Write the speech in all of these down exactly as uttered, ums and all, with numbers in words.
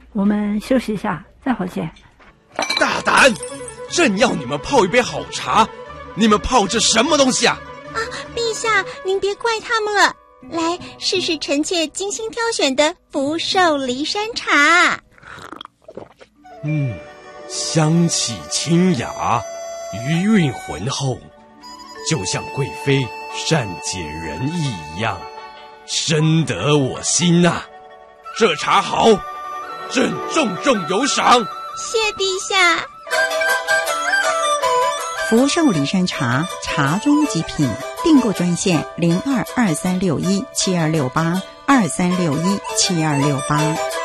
我们休息一下，再会见。 大胆！正要你们泡一杯好茶，你们泡这什么东西啊？ 啊，陛下，您别怪他们了。来，试试臣妾精心挑选的福寿梨山茶。 嗯，香气清雅，余韵浑厚，就像贵妃善解人意一样，深得我心啊！这茶好，朕重重有赏。 谢陛下。 福寿梨山茶，茶中极品。订购专线零二二三六一七二六八二三六一七二六八。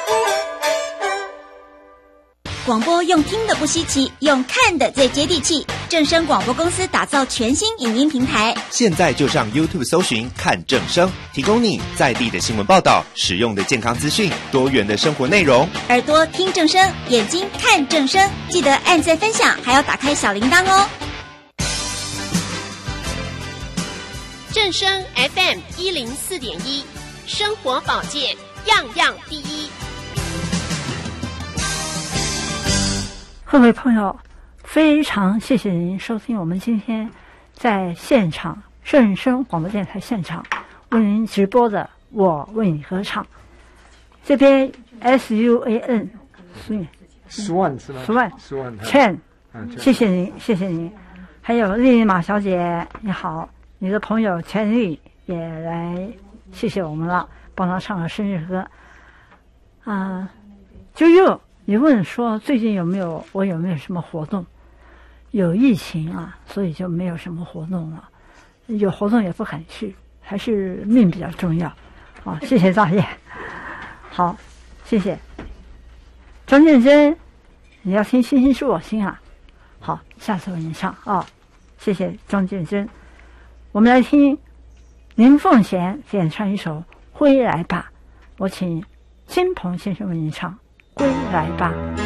广播用听的不稀奇，用看的最接地气。正声广播公司打造全新影音平台， 现在就上 YouTube 搜寻看正声，提供你在地的新闻报道、实用的健康资讯、多元的生活内容。 耳朵听正声，眼睛看正声，记得按赞分享，还要打开小铃铛哦。 正声 F M 一零四点一，生活保健样样第一。 各位朋友，非常谢谢您收听我们今天在现场正声广播电台现场为您直播的我为你歌唱。这边 S U A N Swan 是吗 Swan Swan Chen， 谢谢您，谢谢您。还有丽丽马小姐，你好。你的朋友钱丽也来谢谢我们了，帮他唱了生日歌。啊，就又你问说最近有没有我有没有什么活动？有疫情啊，所以就没有什么活动了。有活动也不敢去，还是命比较重要。好，谢谢大爷。好，谢谢。张建真，你要听《星星是我心》啊。好，下次为您唱啊、哦。谢谢张建真。我们来听林凤贤演唱一首《归来吧》，我请金鹏先生为您唱《归来吧》。